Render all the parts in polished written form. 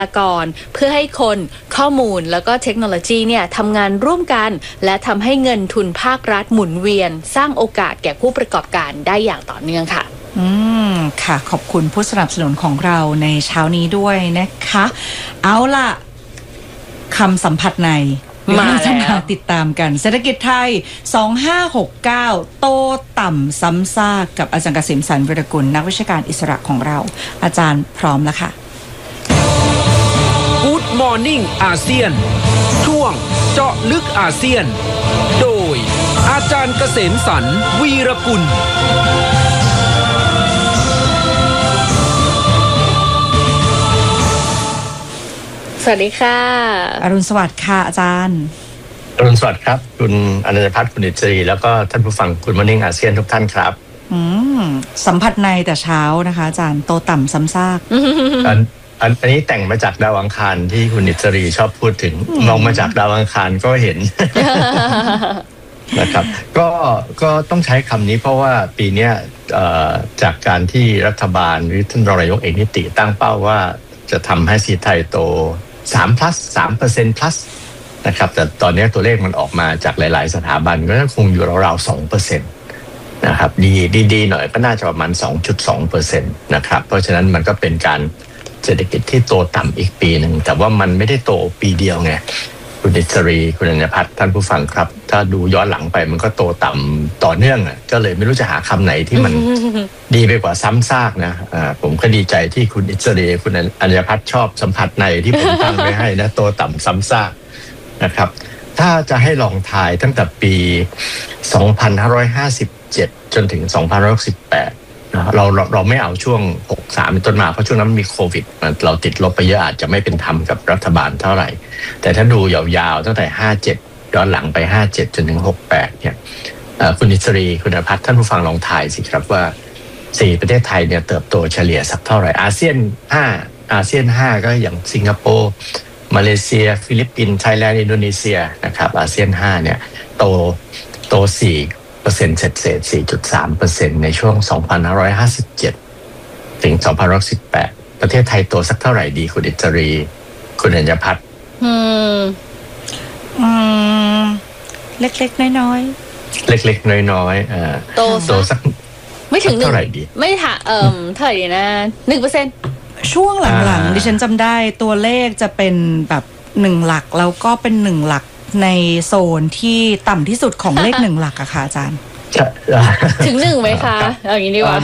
กรเพื่อให้คนข้อมูลแล้วก็เทคโนโลยีเนี่ยทำงานร่วมกันและทำให้เงินทุนภาครัฐหมุนเวียนสร้างโอกาสแก่ผู้ประกอบการได้อย่างต่อเนื่องค่ะค่ะขอบคุณผู้สนับสนุนของเราในเช้านี้ด้วยนะคะเอาล่ะคำสัมผัสในมาแล้วติดตามกันเศรษฐกิจไทย2569โตต่ำซ้ำซากกับอาจารย์เกษมสรร วิรกุลนักวิชาการอิสระของเราอาจารย์พร้อมแล้วค่ะ Good Morning อาเซียนช่วงเจาะลึกอาเซียนโดยอาจารย์เกษมสรร วีรกุลสวัสดีค่ะอรุณสวัสดิ์ค่ะอาจารย์อรุณสวัสดิ์ครับคุณอนันตพัฒน์คุณอิสรีแล้วก็ท่านผู้ฟังคุณมอร์นิ่งอาเซียนทุกท่านครับสัมผัสในแต่เช้านะคะอาจารย์โตต่ำซ้ำซากอันนี้แต่งมาจากดาวอังคารที่คุณอิสรีชอบพูดถึงมองมาจากดาวอังคารก็เห็น นะครับก็ต้องใช้คำนี้เพราะว่าปีนี้จากการที่รัฐบาลหรือท่านรองนายกเอกนิติตั้งเป้าว่าจะทำให้เศรษฐกิจไทยโต3% plus นะครับแต่ตอนนี้ตัวเลขมันออกมาจากหลายๆสถาบันก็คงอยู่ราวๆ 2% นะครับดีหน่อยก็น่าจะประมาณ 2.2% นะครับเพราะฉะนั้นมันก็เป็นการเศรษฐกิจที่โตต่ำอีกปีหนึ่งแต่ว่ามันไม่ได้โตปีเดียวไงคุณอิสรีคุณอนันตพัฒน์ท่านผู้ฟังครับถ้าดูย้อนหลังไปมันก็โตต่ำต่อเนื่องก็เลยไม่รู้จะหาคำไหนที่มัน ดีไปกว่าซ้ำซากนะผมก็ดีใจที่คุณอิสรีคุณอนันตพัฒน์ชอบสัมผัสในที่ผมตั้งไว้ให้นะโตต่ำซ้ำซากนะครับถ้าจะให้ลองทายตั้งแต่ปี 2557 จนถึง 2568เราไม่เอาช่วง63เป็นต้นมาเพราะช่วงนั้นมีโควิดเราติดลบไปเยอะอาจจะไม่เป็นธรรมกับรัฐบาลเท่าไหร่แต่ถ้าดูยาวๆตั้งแต่57ย้อนหลังไป57จนถึง68เนี่ยคุณอิสรีคุณอภัทรท่านผู้ฟังลองทายสิครับว่า4ประเทศไทยเนี่ยเติบโตเฉลี่ยสักเท่าไหร่อาเซียน5ก็อย่างสิงคโปร์มาเลเซียฟิลิปปินส์ไทยแลนด์อินโดนีเซียนะครับอาเซียน5เนี่ยโต4%เศษ 4.3% ในช่วง 2557 ถึง 2518 ประเทศไทยโตสักเท่าไหร่ดีคุณอิสรีคุณอัญญพัฒน์เล็กๆน้อยๆเล็กๆน้อยๆโตสักไม่ถึงเท่าไหร่ดีไม่ถะเท่าไหร่ดีนะ 1% ช่วงหลังๆดิฉันจำได้ตัวเลขจะเป็นแบบ1หลักแล้วก็เป็น1หลักในโซนที่ต่ำที่สุดของเลข1หลักอะค่ะอาจารย์ถึง1ไหมคะอย่างนี้ดีกว่า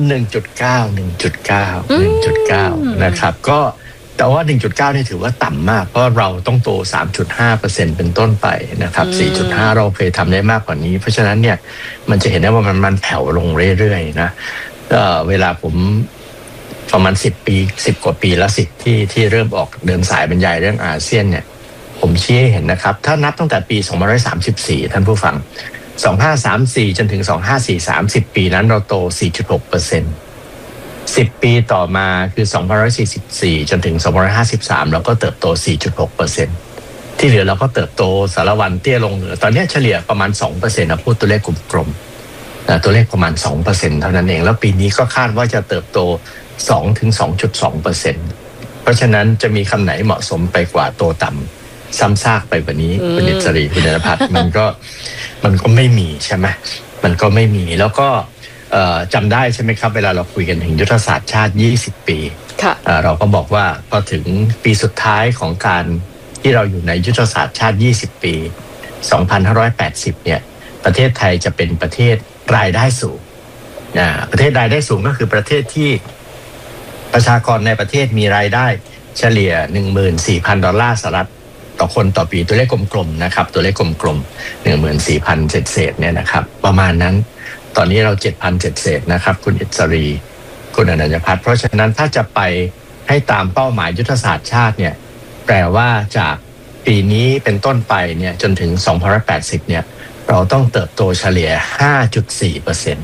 1.9 นะครับก็แต่ว่า 1.9 นี่ถือว่าต่ำมากเพราะเราต้องโต 3.5% เป็นต้นไปนะครับ 4.5 เราเคยทำได้มากกว่านี้เพราะฉะนั้นเนี่ยมันจะเห็นได้ว่ามันแผ่วลงเรื่อยๆนะเวลาผมประมาณ10 กว่าปีแล้วที่เริ่มออกเดินสายบรรยายเรื่องอาเซียนเนี่ยผมชี้ให้เห็นนะครับถ้านับตั้งแต่ปี2534ท่านผู้ฟัง2534จนถึง2543 10ปีนั้นเราโต 4.6% 10 ปีต่อมาคือ2544จนถึง2553เราก็เติบโต 4.6% ที่เหลือเราก็เติบโตสารวันเตี้ยลงเหลือตอนนี้เฉลี่ยประมาณ 2% นะพูดตัวเลขกลมๆตัวเลขประมาณ 2% เท่านั้นเองแล้วปีนี้ก็คาดว่าจะเติบโต 2-2.2% เพราะฉะนั้นจะมีคำไหนเหมาะสมไปกว่าโตต่ำซ้ำซากไปกว่านี้คุณอิสรีคุณอนันตพัฒน์มันก็ไม่มีใช่ไหมมันก็ไม่มีแล้วก็จำได้ใช่ไหมครับเวลาเราคุยกันถึงยุทธศาสตร์ชาติ20 ปีเราก็บอกว่าพอถึงปีสุดท้ายของการที่เราอยู่ในยุทธศาสตร์ชาติ20 ปี 2580 เนี่ยประเทศไทยจะเป็นประเทศรายได้สูงประเทศรายได้สูงก็คือประเทศที่ประชากรในประเทศมีรายได้เฉลี่ย 14,000 ดอลลาร์สหรัฐต่อคนต่อปีตัวเลขกลมๆนะครับตัวเลขกลมๆ 14,000 เศษเนี่ยนะครับประมาณนั้นตอนนี้เรา 7,000 เศษนะครับคุณอิสรีคุณอนันตพัฒน์เพราะฉะนั้นถ้าจะไปให้ตามเป้าหมายยุทธศาสตร์ชาติเนี่ยแปลว่าจากปีนี้เป็นต้นไปเนี่ยจนถึง2080เนี่ยเราต้องเติบโตเฉลี่ย 5.4%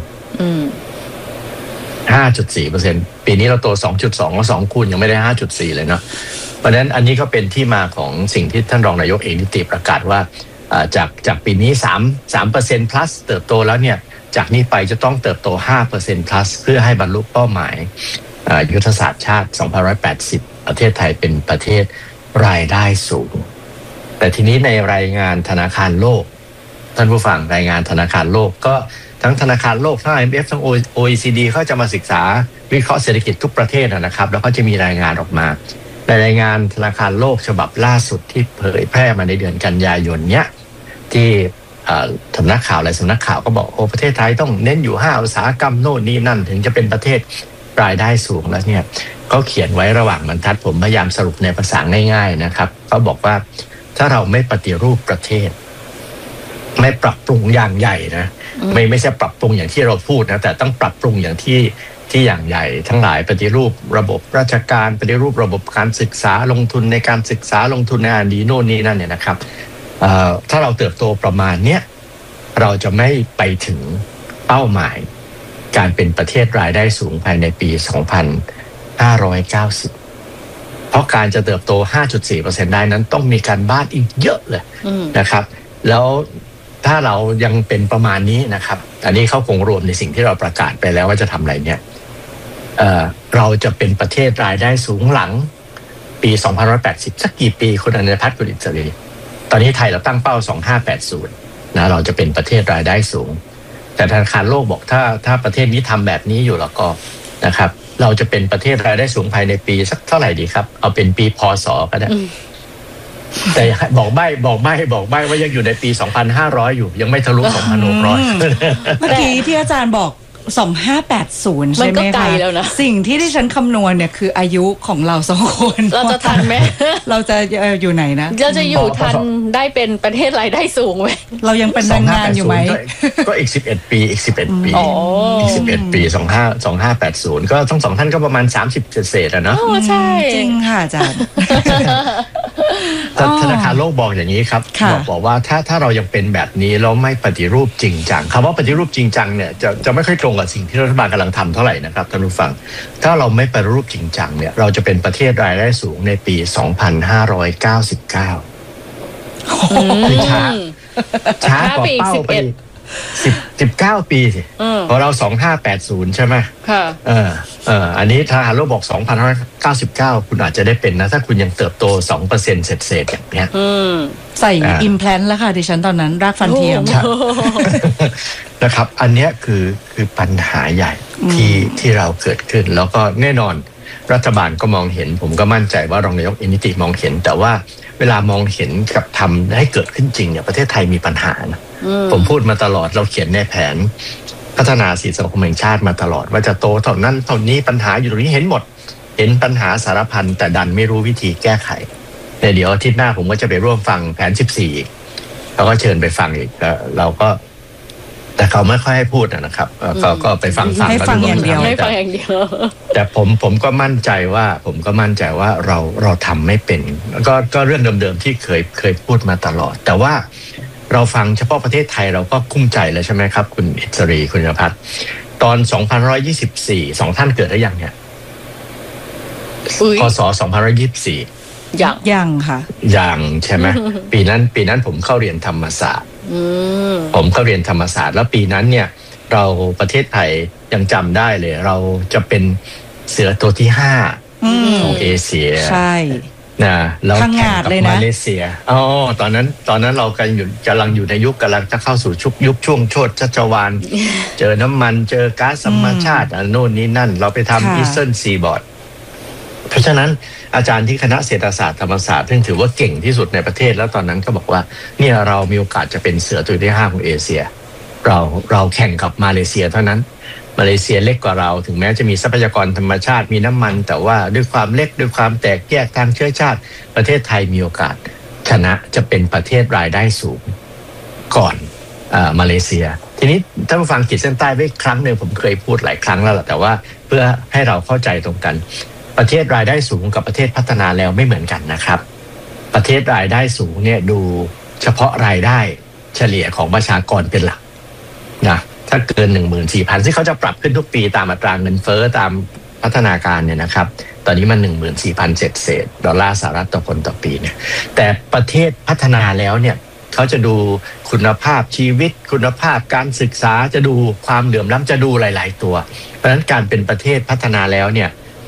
5.4% ปีนี้เราโต 2.2 แล้ว2คูณยังไม่ได้ 5.4 เลยเนาะเพราะฉะนั้นอันนี้ก็เป็นที่มาของสิ่งที่ท่านรองนายกเอกนิติประกาศว่าจากปีนี้ 3% plus เติบโตแล้วเนี่ยจากนี้ไปจะต้องเติบโต 5% plus เพื่อให้บรรลุเป้าหมายยุทธศาสตร์ชาติ 2580 ประเทศไทยเป็นประเทศรายได้สูงแต่ทีนี้ในรายงานธนาคารโลกท่านผู้ฟังรายงานธนาคารโลกก็ทั้งธนาคารโลกทั้ง IMF ทั้ง OECD เขาจะมาศึกษาวิเคราะห์เศรษฐกิจทุกประเทศนะครับแล้วก็จะมีรายงานออกมาในรายงานธนาคารโลกฉบับล่าสุดที่เผยแพร่มาในเดือนกันยายนเนี้ยที่สำนักข่าวหลายสำนักข่าวก็บอกประเทศไทยต้องเน้นอยู่5อุตสาหกรรมโน่นนี่นั่นถึงจะเป็นประเทศรายได้สูงแล้วเนี่ยเขาเขียนไว้ระหว่างบรรทัดผมพยายามสรุปในภาษาง่ายๆนะครับเขาบอกว่าถ้าเราไม่ปฏิรูปประเทศไม่ปรับปรุงอย่างใหญ่นะไม่ใช่ปรับปรุงอย่างที่เราพูดนะแต่ต้องปรับปรุงอย่างที่อย่างใหญ่ทั้งหลายปฏิรูประบบราชการปฏิรูประบบการศึกษาลงทุนในการศึกษาลงทุนในR&Dโน่นนี่นั่นเนี่ยนะครับถ้าเราเติบโตประมาณเนี้ยเราจะไม่ไปถึงเป้าหมายการเป็นประเทศรายได้สูงภายในปี 2590 เพราะการจะเติบโต 5.4% ได้นั้นต้องมีการบ้านอีกเยอะเลยนะครับแล้วถ้าเรายังเป็นประมาณนี้นะครับอันนี้เขาคงรวมในสิ่งที่เราประกาศไปแล้วว่าจะทำอะไรเนี่ยเราจะเป็นประเทศรายได้สูงหลังปี 2580 สักกี่ปีคุณอนันทพัฒน์คุณอิสรีตอนนี้ไทยเราตั้งเป้า 2580 นะเราจะเป็นประเทศรายได้สูงแต่ธนาคารโลกบอกถ้าประเทศนี้ทำแบบนี้อยู่แล้วก็นะครับเราจะเป็นประเทศรายได้สูงภายในปีสักเท่าไหร่ดีครับเอาเป็นปีพ.ศ.ก็ได้แต่บอกใบ้ว่ายังอยู่ในปี 2,500 อยู่ยังไม่ทะลุ 2,600 เมื่อกี้ที่อาจารย์บอก 2580 ใช่ไหมคะมันก็ไกลแล้วนะสิ่งที่ดิฉันคำนวณเนี่ยคืออายุของเราสองคนเราจะทันไหมเราจะอยู่ไหนนะเราจะอยู่ทันได้เป็นประเทศรายได้สูงไหมเรายังเป็นแรงงานอยู่ไหมก็อีก11 ปีอีก11 ปีอ๋ออีก11 ปี2580ก็ทั้งสองท่านก็ประมาณ30เศษอะเนาะโอ้ใช่จริงค่ะอาจารย์ธนาคารโลกบอกอย่างนี้ครับบอกว่าถ้าเรายังเป็นแบบนี้แล้วไม่ปฏิรูปจริงจังคำว่าปฏิรูปจริงจังเนี่ยจะไม่ค่อยตรงกับสิ่งที่รัฐบาลกำลังทำเท่าไหร่นะครับท่านผู้ฟังถ้าเราไม่ปฏิรูปจริงจังเนี่ยเราจะเป็นประเทศรายได้สูงในปี 2599คือช้ากว่าเป้าไป19 ปีสิเพราะเรา 2580 ใช่ไหมค่ะอันนี้ทางโลกบอก 2,599 คุณอาจจะได้เป็นนะถ้าคุณยังเติบโต 2% เศษอย่างเนี้ยใส่อิมแพลนแล้วค่ะดิฉันตอนนั้นรากฟันเทียมนะครับอันเนี้ยคือปัญหาใหญ่ที่เราเกิดขึ้นแล้วก็แน่นอนรัฐบาลก็มองเห็นผมก็มั่นใจว่ารองนายกอินิติมองเห็นแต่ว่าเวลามองเห็นกับทำให้เกิดขึ้นจริงเนี่ยประเทศไทยมีปัญหานะผมพูดมาตลอดเราเขียนในแผนพัฒนาเศรษฐกิจสังคมแห่งชาติมาตลอดว่าจะโตเท่านั้นเท่านี้ปัญหาอยู่ตรงนี้เห็นหมดเห็นปัญหาสารพันแต่ดันไม่รู้วิธีแก้ไขเดี๋ยวอาทิตย์หน้าผมก็จะไปร่วมฟังแผน14อีกเราก็เชิญไปฟังอีกเราก็แต่เขาไม่ค่อยให้พูดนะครับก็ไปฟังให้ฟังอย่างเดียวแต่ผมก็มั่นใจว่าเราทำไม่เป็นก็เรื่องเดิมๆที่เคยพูดมาตลอดแต่ว่าเราฟังเฉพาะประเทศไทยเราก็คุ้มใจแล้วใช่ไหมครับคุณอิสรีคุณณภัทรตอน 2124 2ท่านเกิดได้ยังเนี่ยพศ 2524 ยังค่ะยังใช่ไหมปีนั้นผมเข้าเรียนธรรมศาสตร์ผมเข้าเรียนธรรมศาสตร์แล้วปีนั้นเนี่ยเราประเทศไทยยังจำได้เลยเราจะเป็นเสือตัวที่5ของเอเชียใช่นะเราแข่งกับมาเลเซียตอนนั้นเรากำลังอยู่ในยุคกำลังจะเข้าสู่ยุคช่วงโชติชัชวาลเจอน้ำมันเจอก๊าซธรรมชาติโน่นนี่นั่นเราไปทำอีสเทิร์นซีบอร์ดเพราะฉะนั้นอาจารย์ที่คณะเศรษฐศาสตร์ธรรมศาสตร์ซึ่งถือว่าเก่งที่สุดในประเทศแล้วตอนนั้นก็บอกว่าเนี่ยเรามีโอกาสจะเป็นเสือตัวที่5ของเอเชียเราแข่งกับมาเลเซียเท่านั้นมาเลเซียเล็กกว่าเราถึงแม้จะมีทรัพยากรธรรมชาติมีน้ำมันแต่ว่าด้วยความเล็กด้วยความแตกแยกทางเชื้อชาติประเทศไทยมีโอกาสชนะจะเป็นประเทศรายได้สูงก่อนมาเลเซียทีนี้ท่านผู้ฟังขีดเส้นใต้ไว้ครั้งหนึ่งผมเคยพูดหลายครั้งแล้วแต่ว่าเพื่อให้เราเข้าใจตรงกันประเทศรายได้สูงกับประเทศพัฒนาแล้วไม่เหมือนกันนะครับประเทศรายได้สูงเนี่ยดูเฉพาะรายได้เฉลี่ยของประชากรเป็นหลักนะถ้าเกิน 14,000 ซึ่งเขาจะปรับขึ้นทุกปีตามอัตราเงินเฟ้อตามพัฒนาการเนี่ยนะครับตอนนี้มัน 14,000 เศษดอลลาร์สหรัฐต่อคนต่อปีเนี่ยแต่ประเทศพัฒนาแล้วเนี่ยเขาจะดูคุณภาพชีวิตคุณภาพการศึกษาจะดูความเหลื่อมล้ำจะดูหลายๆตัวเพราะฉะนั้นการเป็นประเทศพัฒนาแล้วเนี่ย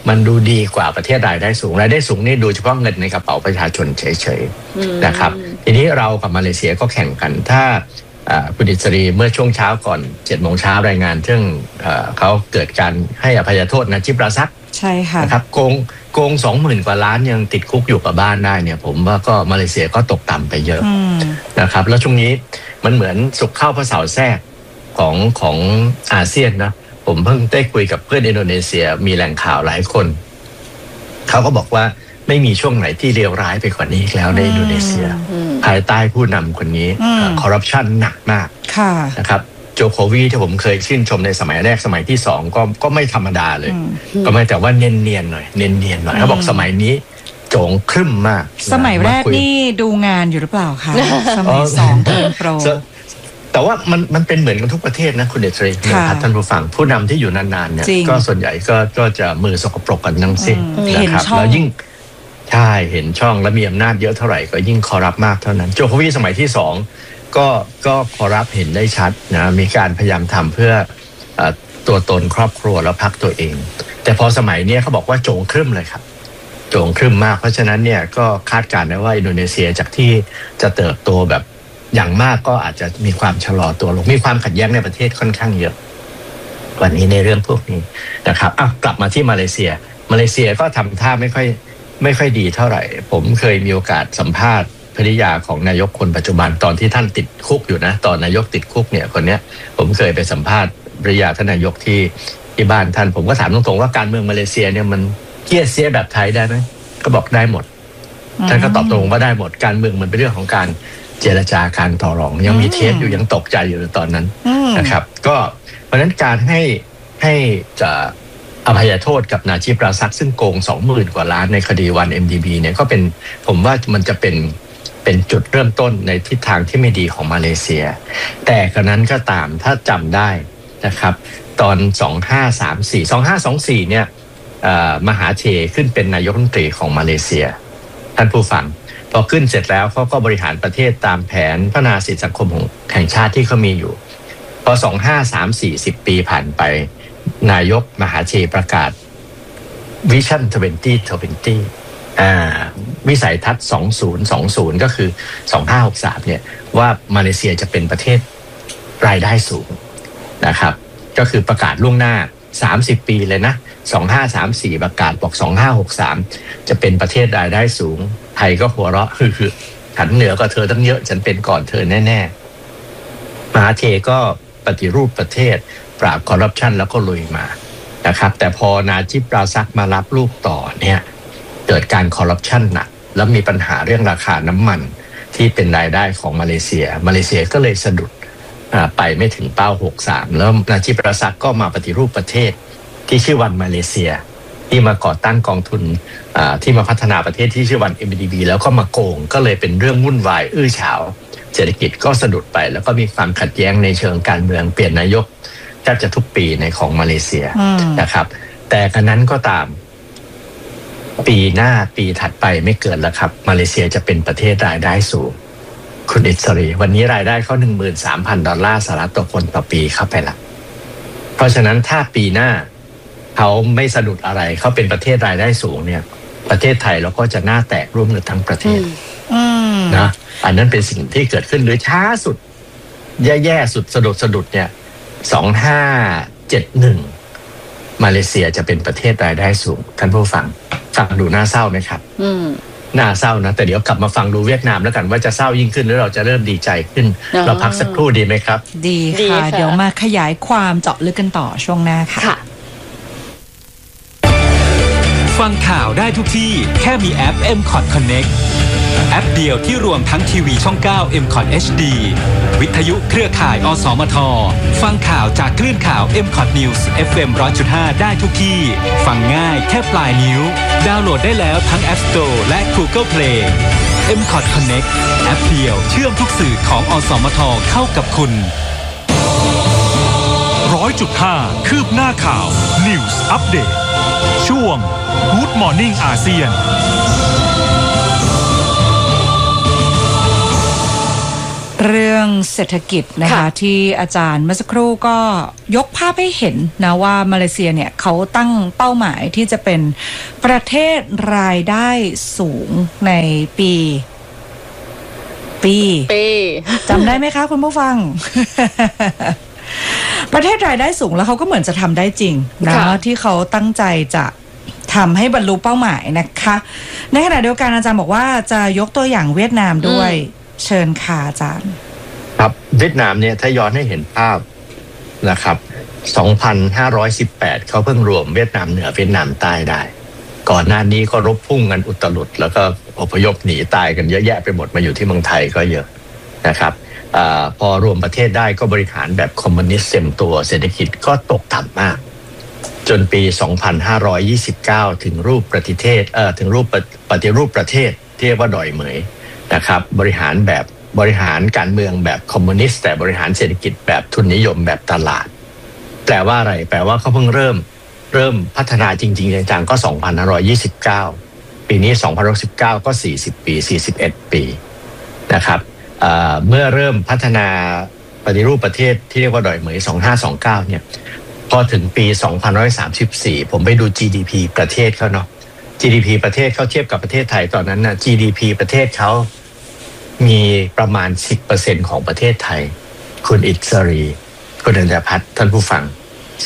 มันดูดีกว่าประเทศรายได้สูงนี่ดูเฉพาะเงินในกระเป๋าประชาชนเฉยๆนะครับทีนี้เรากับมาเลเซียก็แข่งกันถ้าคุณอิสรีเมื่อช่วงเช้าก่อน 7 โมงเช้ารายงานซึ่งเขาเกิดการให้อภัยโทษนะจิบราซักใช่ค่ะนะครับโกง 20,000 กว่าล้านยังติดคุกอยู่กับบ้านได้เนี่ยผมว่าก็มาเลเซียก็ตกต่ำไปเยอะนะครับแล้วช่วงนี้มันเหมือนสุกเข้าพระเสาแทรกของอาเซียนนะผมเพิ่งได้คุยกับเพื่อนอินโดนีเซียมีแหล่งข่าวหลายคนเขาก็บอกว่าไม่มีช่วงไหนที่เลวร้ายไปกว่านี้อีกแล้วในอินโดนีเซียภายใต้ผู้นำคนนี้คอร์รัปชันหนักมากนะครับโจโควีที่ผมเคยชื่นชมในสมัยแรกสมัยที่สองก็ไม่ธรรมดาเลยก็ไม่แต่ว่าเนียนๆหน่อยเขาบอกสมัยนี้โจงครึ่มมากสมัยแรกนี่ดูงานอยู่หรือเปล่าคะสมัยสองเป็นโปรแต่ว่ามันเป็นเหมือนกันทุกประเทศนะคุณเดชรีนะครับท่านผู้ฟังผู้นำที่อยู่นานๆเนี่ยก็ส่วนใหญ่ก็จะมือสกปรกกันทั้งสิ้นนะครับแล้วยิ่งใช่เห็นช่องและมีอำนาจเยอะเท่าไหร่ก็ยิ่งคอร์รัปมากเท่านั้นโจโควีสมัยที่สองก็คอร์รัปเห็นได้ชัดนะมีการพยายามทำเพื่อตัวตนครอบครัวแล้วพรรคตัวเองแต่พอสมัยนี้เขาบอกว่าโจงครึ่มเลยครับโจงครึ่มมากเพราะฉะนั้นเนี่ยก็คาดการณ์ได้ว่าอินโดนีเซียจากที่จะเติบโตแบบอย่างมากก็อาจจะมีความชะลอตัวลงมีความขัดแย้งในประเทศค่อนข้างเยอะวันนี้ในเรื่องพวกนี้นะครับกลับมาที่มาเลเซียก็ทำท่าไม่ค่อยดีเท่าไหร่ผมเคยมีโอกาสสัมภาษณ์ภริยาของนายกคนปัจจุบันตอนที่ท่านติดคุกอยู่นะตอนนายกติดคุกเนี่ยคนเนี้ยผมเคยไปสัมภาษณ์ภริยาท่านนายกที่บ้านท่านผมก็ถามตรงๆว่าการเมืองมาเลเซียเนี่ยมันเกี้ยเสียแบบไทยได้ไหมก็บอกได้หมดท่านก็ตอบตรงว่าได้หมดการเมืองมันเป็นเรื่องของการเจรจาการต่อรองยังมีเทปอยู่ยังตกใจอยู่ตอนนั้นนะครับก็เพราะฉะนั้นการให้จะอภัยโทษกับนาจิบราซักซึ่งโกง 20,000 กว่าล้านในคดีวัน MDB เนี่ยก็เป็นผมว่ามันจะเป็นจุดเริ่มต้นในทิศทางที่ไม่ดีของมาเลเซียแต่กระนั้นก็ตามถ้าจำได้นะครับตอน2524เนี่ยมหาเทขึ้นเป็นนายกรัฐมนตรีของมาเลเซียท่านผู้ฟังพอขึ้นเสร็จแล้วเขาก็บริหารประเทศตามแผนพัฒนาสิทธิสังคมของแห่งชาติที่เขามีอยู่พอ10 ปีผ่านไปนายกมหาเทประกาศวิชั่น2020วิสัยทัศน์2020ก็คือ2563เนี่ยว่ามาเลเซียจะเป็นประเทศรายได้สูงนะครับก็คือประกาศล่วงหน้า30 ปีเลยนะ2534ประกาศบอก2563จะเป็นประเทศรายได้สูงไทยก็หัวเราะคือฉันเหนือกว่าเธอตั้งเยอะฉันเป็นก่อนเธอแน่ๆมหาเทก็ปฏิรูปประเทศปราบคอร์รัปชันแล้วก็ลุยมานะครับแต่พอนาจิบราซักมารับลูกต่อเนี่ยเกิดการคอร์รัปชันหนักแล้วมีปัญหาเรื่องราคาน้ำมันที่เป็นรายได้ของมาเลเซียก็เลยสะดุดไปไม่ถึงเป้า63แล้วนาจิบราซักก็มาปฏิรูปประเทศที่ชื่อวันมาเลเซียที่มาก่อตั้งกองทุนที่มาพัฒนาประเทศที่ชื่อวัน MDB แล้วก็มาโกงก็เลยเป็นเรื่องวุ่นวายอื้อฉาวเศรษฐกิจก็สะดุดไปแล้วก็มีความขัดแย้งในเชิงการเมืองเปลี่ยนนายกแทบจะทุกปีในของมาเลเซียนะครับแต่กระนั้นก็ตามปีหน้าปีถัดไปไม่เกินแล้วครับมาเลเซียจะเป็นประเทศรายได้สูงคุณอิสรีวันนี้รายได้เขา 13,000 ดอลลาร์สหรัฐต่อคนต่อปีเข้าไปละเพราะฉะนั้นถ้าปีหน้าเขาไม่สะดุดอะไรเขาเป็นประเทศรายได้สูงเนี่ยประเทศไทยเราก็จะหน้าแตกร่วมกันทั้งประเทศนะอันนั้นเป็นสิ่งที่เกิดขึ้นหรือช้าสุดแย่ๆสุดสะดุดเนี่ย2571มาเลเซียจะเป็นประเทศรายได้สูงท่านผู้ฟังดูน่าเศร้าไหมครับน่าเศร้านะแต่เดี๋ยวกลับมาฟังดูเวียดนามแล้วกันว่าจะเศร้ายิ่งขึ้นหรือเราจะเริ่มดีใจขึ้นเราพักสักครู่ดีไหมครับดีค่ะเดี๋ยวมาขยายความเจาะลึกกันต่อช่วงหน้าค่ะฟังข่าวได้ทุกที่แค่มีแอป MCOT Connect แอปเดียวที่รวมทั้งทีวีช่อง 9 MCOT HD วิทยุเครือข่ายอสมทฟังข่าวจากคลื่นข่าว MCOT News FM 100.5 ได้ทุกที่ฟังง่ายแค่ปลายนิ้วดาวน์โหลดได้แล้วทั้ง App Store และ Google Play MCOT Connect แอปเดียวเชื่อมทุกสื่อของอสมทเข้ากับคุณ 100.5 คืบหน้าข่าว News Update ช่วง Good Morning อาเซียนเรื่องเศรษฐกิจนะคะที่อาจารย์เมื่อสักครู่ก็ยกภาพให้เห็นนะว่ามาเลเซียเนี่ยเขาตั้งเป้าหมายที่จะเป็นประเทศรายได้สูงในปีจำได้ไหมคะคุณผู้ฟัง ประเทศรายได้สูงแล้วเขาก็เหมือนจะทำได้จริงนะที่เขาตั้งใจจะทำให้บรรลุเป้าหมายนะคะในขณะเดียวกันอาจารย์บอกว่าจะยกตัวอย่างเวียดนามด้วยเชิญค่ะอาจารย์ครับเวียดนามเนี่ยถ้าย้อนให้เห็นภาพนะครับ 2,518 เขาเพิ่งรวมเวียดนามเหนือเวียดนามใต้ได้ก่อนหน้านี้ก็รบพุ่งกันอุตลุดแล้วก็อพยพหนีตายกันเยอะแยะไปหมดมาอยู่ที่เมืองไทยก็เยอะนะครับพอรวมประเทศได้ก็บริหารแบบคอมมิวนิสต์เต็มตัวเศรษฐกิจก็ตกต่ำมากจนปี 2529 ถึงรูปปฏิเทศถึงรูปปฏิรูปประเทศที่เรียกว่าดอยเหมยนะครับบริหารการเมืองแบบคอมมิวนิสต์แต่บริหารเศรษฐกิจแบบทุนนิยมแบบตลาดแปลว่าอะไรแปลว่าเขาเพิ่งเริ่มพัฒนาจริงๆจังๆก็ 2529 ปีนี้ 2019 ก็40 ปี41 ปีนะครับเมื่อเริ่มพัฒนาปฏิรูปประเทศที่เรียกว่าดอยเหมย 2529 เนี่ยพอถึงปี 2134 ผมไปดู GDP ประเทศเขาเนาะ GDP ประเทศเขาเทียบกับประเทศไทยตอนนั้นนะ GDP ประเทศเขามีประมาณ 10% ของประเทศไทยคุณอิสรีคุณอัญญพัฒน์ท่านผู้ฟัง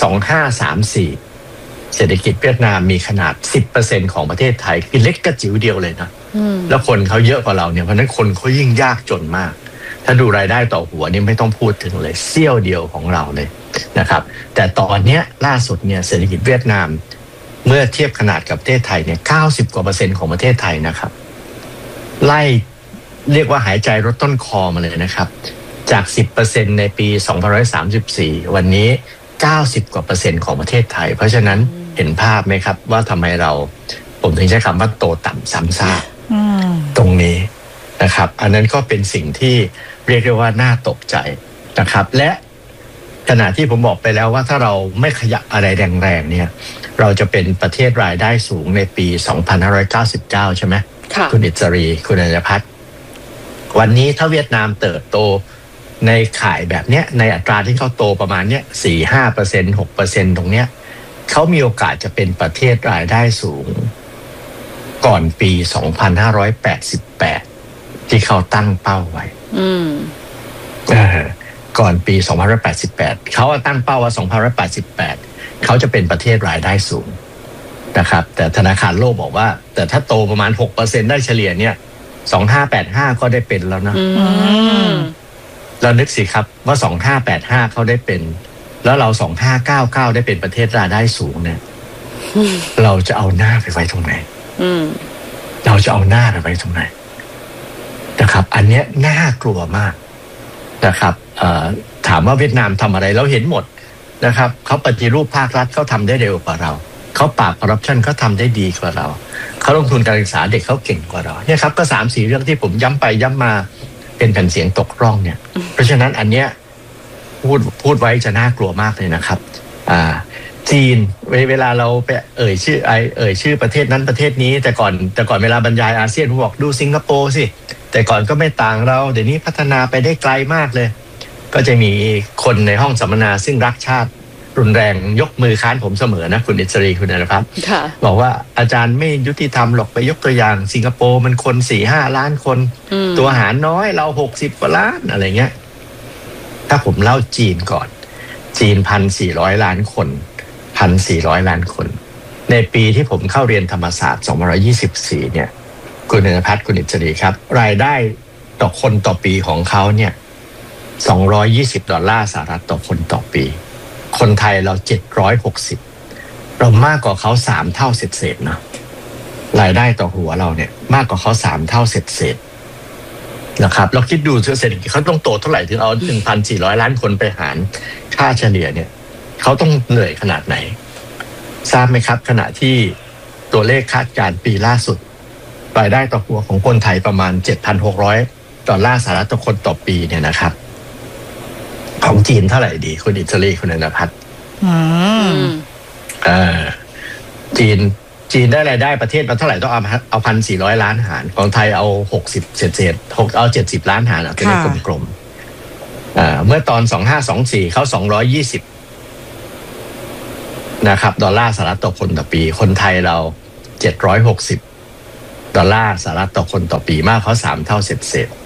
2534 เศรษฐกิจเวียดนามมีขนาด 10% ของประเทศไทยคือเล็กกระจิ๋วเดียวเลยนะแล้วคนเขาเยอะกว่าเราเนี่ยเพราะนั้นคนเขายิ่งยากจนมากถ้าดูรายได้ต่อหัวนี่ไม่ต้องพูดถึงเลยเสี้ยวเดียวของเราเลยนะครับแต่ตอนนี้ล่าสุดเนี่ยเศรษฐกิจเวียดนามเมื่อเทียบขนาดกับประเทศไทยเนี่ย90 กว่า%ของประเทศไทยนะครับไล่เรียกว่าหายใจรถต้นคอมาเลยนะครับจาก 10% ในปี 2534 วันนี้90 กว่า%ของประเทศไทยเพราะฉะนั้นเห็นภาพไหมครับว่าทำไมผมถึงใช้คำว่าโตต่ำซ้ำซากตรงนี้นะครับอันนั้นก็เป็นสิ่งที่เรียกได้ว่าน่าตกใจนะครับและขณะที่ผมบอกไปแล้วว่าถ้าเราไม่ขยับอะไรแรงๆเนี่ยเราจะเป็นประเทศรายได้สูงในปี 2599 ใช่ไหมคุณอิสรีคุณอัญญพัฒน์วันนี้ถ้าเวียดนามเติบโตในข่ายแบบเนี้ยในอัตราที่เขาโตประมาณเนี้ย 4-5% 6% ตรงเนี้ยเขามีโอกาสจะเป็นประเทศรายได้สูงก่อนปี 2588 ที่เขาตั้งเป้าไว้ก่อนปี 2588 เขาตั้งเป้าว่า 2588 เขาจะเป็นประเทศรายได้สูงนะครับแต่ธนาคารโลกบอกว่าแต่ถ้าโตประมาณ 6% ได้เฉลี่ยเนี่ย 2585 ก็ได้เป็นแล้วนะเรานึกสิครับว่า 2585 เขาได้เป็นแล้วเรา 2599 ได้เป็นประเทศรายได้สูงเนี่ยเราจะเอาหน้าไปไว้ตรงไหนเราจะเอาหน้าไปไว้ตรงไหนนะครับอันเนี้ยน่ากลัวมากนะครับถามว่าเวียดนามทำอะไรเราเห็นหมดนะครับเขาปฏิรูปภาครัฐเขาทำได้เร็วกว่าเราเขาปราบคอร์รัปชันเขาทำได้ดีกว่าเราเขาลงทุนการศึกษาเด็กเขาเก่งกว่าเราเนี่ยครับก็ 3-4 เรื่องที่ผมย้ำไปย้ำมาเป็นแผ่นเสียงตกร่องเนี่ยเพราะฉะนั้นอันเนี้ยพูดไว้จะน่ากลัวมากเลยนะครับจีนเวลาเราไปเอ่ยชื่อประเทศนั้นประเทศนี้แต่ก่อนเวลาบรรยายอาเซียนผมบอกดูสิงคโปร์สิแต่ก่อนก็ไม่ต่างเราเดี๋ยวนี้พัฒนาไปได้ไกลมากเลยก็จะมีคนในห้องสัมมนาซึ่งรักชาติรุนแรงยกมือค้านผมเสมอนะคุณอิสรีคุณอนุพัฒน์บอกว่าอาจารย์ไม่ยุติธรรมหรอกไปยกตัวอย่างสิงคโปร์มันคน 4-5 ล้านคนตัวหารน้อยเรา60 กว่าล้านอะไรเงี้ยถ้าผมเล่าจีนก่อนจีน 1,400 ล้านคน 1,400 ล้านคนในปีที่ผมเข้าเรียนธรรมศาสตร์2524เนี่ยคุณอนุพัฒน์คุณอิสรีครับรายได้ต่อคนต่อปีของเขาเนี่ย$220ต่อคนต่อปีคนไทยเรา760เรามากกว่าเขา3เท่าเศษๆนะรายได้ต่อหัวเราเนี่ยมากกว่าเขา3เท่าเศษๆนะครับเราคิดดูเศรษฐกิจเขาต้องโตเท่าไหร่ถึงเอา 1,400 ล้านคนไปหารค่าเฉลี่ยเนี่ยเขาต้องเหนื่อยขนาดไหนทราบไหมครับขณะที่ตัวเลขคาดการณ์ปีล่าสุดรายได้ต่อหัวของคนไทยประมาณ$7,600ต่อคนต่อปีเนี่ยนะครับของจีนเท่าไหร่ดีคุณอิสรีคุณอนุพัฒน์จีนได้รายได้ประเทศมาเท่าไหร่ต้องเอา 1,400 ล้านหารของไทยเอา60เศษเอา70ล้านหารเอาเป็นกลมๆเมื่อตอน2524เขา220นะครับดอลลาร์สหรัฐต่อคนต่อปีคนไทยเรา760ดอลลาร์สหรัฐต่อคนต่อปีมากเขา3เท่าเศษ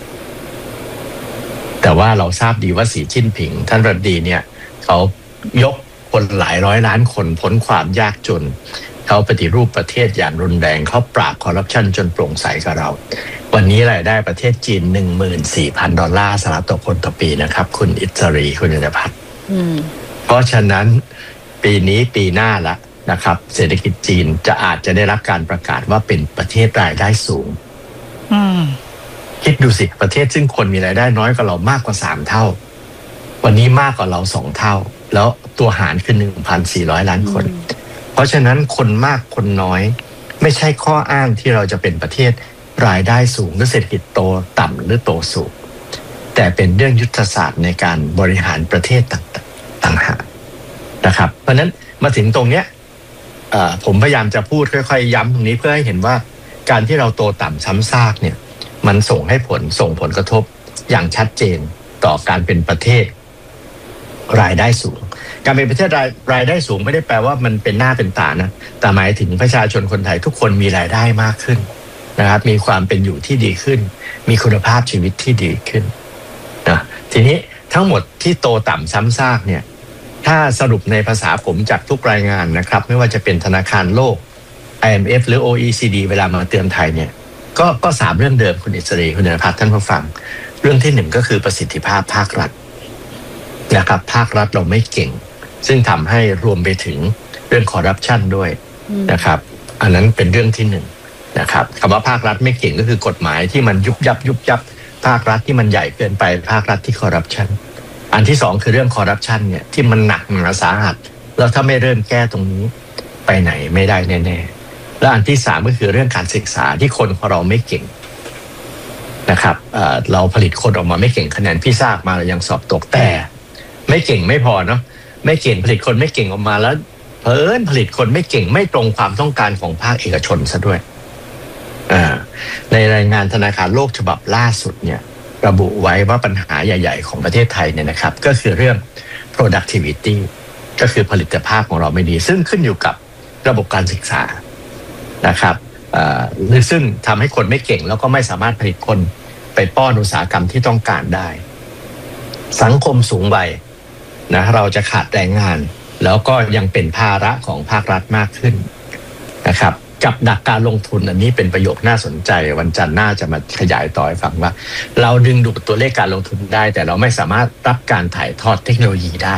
แต่ว่าเราทราบดีว่าสีจิ้นผิงท่านรัฐดีเนี่ยเขายกคนหลายร้อยล้านคนพ้นความยากจนเขาปฏิรูปประเทศอย่างรุนแรงเขาปราบคอร์รัปชันจนโปร่งใสกับเราวันนี้รายได้ประเทศจีน 14,000 ดอลลาร์สหรัฐต่อคนต่อปีนะครับคุณอิสรีคุณยนพัฒน์เพราะฉะนั้นปีนี้ปีหน้าละนะครับเศรษฐกิจจีนอาจจะได้รับการประกาศว่าเป็นประเทศรายได้สูงคิดดูสิประเทศซึ่งคนมีรายได้น้อยกว่าเรามากกว่า3เท่าวันนี้มากกว่าเรา2เท่าแล้วตัวหารคือ 1,400 ล้านคนเพราะฉะนั้นคนมากคนน้อยไม่ใช่ข้ออ้างที่เราจะเป็นประเทศรายได้สูงหรือเศรษฐกิจโตต่ำหรือโตสูงแต่เป็นเรื่องยุทธศาสตร์ในการบริหารประเทศต่างหากนะครับเพราะฉะนั้นมาถึงตรงเนี้ยผมพยายามจะพูดค่อยๆย้ำตรงนี้เพื่อให้เห็นว่าการที่เราโตต่ำซ้ำซากเนี่ยมันส่งผลกระทบอย่างชัดเจนต่อการเป็นประเทศรายได้สูงการเป็นประเทศรายได้สูงไม่ได้แปลว่ามันเป็นหน้าเป็นตานะแต่หมายถึงประชาชนคนไทยทุกคนมีรายได้มากขึ้นนะครับมีความเป็นอยู่ที่ดีขึ้นมีคุณภาพชีวิตที่ดีขึ้นนะทีนี้ทั้งหมดที่โตต่ำซ้ำซากเนี่ยถ้าสรุปในภาษาผมจากทุกรายงานนะครับไม่ว่าจะเป็นธนาคารโลก IMF หรือ OECD เวลามาเตือนไทยเนี่ยก็3เรื่องเดิมคุณอิสรีคุณนภัทรท่านผู้ฟังเรื่องที่1ก็คือประสิทธิภาพภาครัฐนะครับภาครัฐเราไม่เก่งซึ่งทำให้รวมไปถึงเรื่องคอร์รัปชันด้วยนะครับอันนั้นเป็นเรื่องที่1นะครับคำว่าภาครัฐไม่เก่งก็คือกฎหมายที่มันยุบยับภาครัฐที่มันใหญ่เกินไปภาครัฐที่คอร์รัปชันอันที่2คือเรื่องคอร์รัปชันเนี่ยที่มันหนักหนาสาหัสแล้วถ้าไม่เริ่มแก้ตรงนี้ไปไหนไม่ได้แน่ๆและอันที่3ก็คือเรื่องการศึกษาที่คนของเราไม่เก่งนะครับเราผลิตคนออกมาไม่เก่งคะแนนพิซซ่ามาเรายังสอบตกแต่ไม่เก่งไม่พอเนาะไม่เก่งผลิตคนไม่เก่งออกมาแล้วผลิตคนไม่เก่งไม่ตรงความต้องการของภาคเอกชนซะด้วยในรายงานธนาคารโลกฉบับล่าสุดเนี่ยระบุไว้ว่าปัญหาใหญ่ๆของประเทศไทยเนี่ยนะครับก็คือเรื่อง productivity ก็คือผลิตภาพของเราไม่ดีซึ่งขึ้นอยู่กับระบบการศึกษานะครับซึ่งทำให้คนไม่เก่งแล้วก็ไม่สามารถผลิตคนไปป้อนอุตสาหกรรมที่ต้องการได้สังคมสูงวัยนะเราจะขาดแรงงานแล้วก็ยังเป็นภาระของภาครัฐมากขึ้นนะครับกับดักการลงทุนอันนี้เป็นประโยคน่าสนใจวันจันทร์หน้าจะมาขยายต่อให้ฟังว่าเราดึงดูดตัวเลขการลงทุนได้แต่เราไม่สามารถรับการถ่ายทอดเทคโนโลยีได้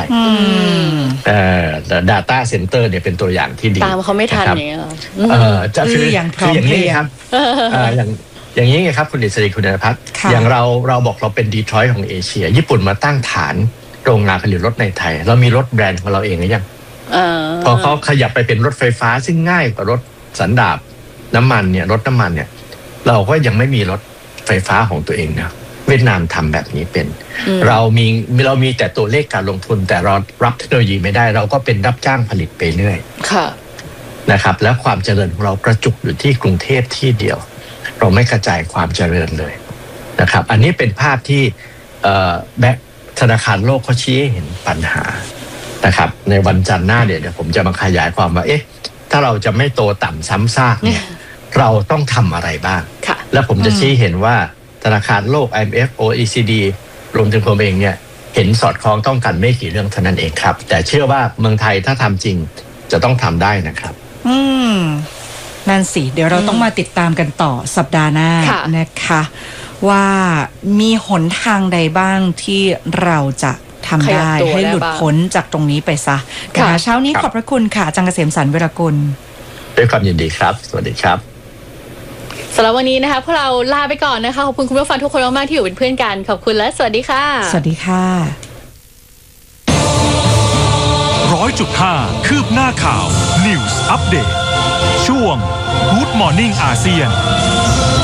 data center เนี่ยเป็นตัวอย่างที่ดีตามเขาไม่ทันอย่างเงี้ยจะคืออย่างนี้ครับอย่างนี้ไงครับคุณอิสรีคุณนภัทรอย่างเราบอกเราเป็นดีทรอยต์ของเอเชียญี่ปุ่นมาตั้งฐานโรงงานผลิตรถในไทยเรามีรถแบรนด์ของเราเองหรือยังพอเขาขยับไปเป็นรถไฟฟ้าซึ่งง่ายกว่ารถสันดาปน้ำมันเนี่ยรถน้ำมันเนี่ยเราก็ยังไม่มีรถไฟฟ้าของตัวเองนะเวียดนามทำแบบนี้เป็นเรามีแต่ตัวเลขการลงทุนแต่เรารับเทคโนโลยีไม่ได้เราก็เป็นรับจ้างผลิตไปเรื่อยนะครับแล้วความเจริญของเรากระจุกอยู่ที่กรุงเทพที่เดียวเราไม่กระจายความเจริญเลยนะครับอันนี้เป็นภาพที่ธนาคารโลกเขาชี้ให้เห็นปัญหานะครับในวันจันทร์หน้าเดี๋ยวผมจะมาขยายความว่าถ้าเราจะไม่โตต่ำซ้ำซากเนี่ยเราต้องทำอะไรบ้างและผมจะชี้เห็นว่าธนาคารโลก IMF OECD รวมถึงผมเองเนี่ยเห็นสอดคล้องต้องกันไม่กี่เรื่องเท่านั้นเองครับแต่เชื่อว่าเมืองไทยถ้าทำจริงจะต้องทำได้นะครับนั่นสิเดี๋ยวเราต้องมาติดตามกันต่อสัปดาห์หน้านะคะว่ามีหนทางใดบ้างที่เราจะทำได้ให้หลุดพ้นจากตรงนี้ไปซะค่ะเช้านี้ขอบพระคุณค่ะอาจารย์เกษมสรร เวรกุลด้วยความยินดีครับสวัสดีครับสำหรับวันนี้นะคะพวกเราลาไปก่อนนะคะขอบคุณคุณผู้ฟังทุกคนมากๆที่อยู่เป็นเพื่อนกันขอบคุณและสวัสดีค่ะสวัสดีค่ะ 100.5 คืบหน้าข่าว News Update ช่วง Good Morning อาเซียน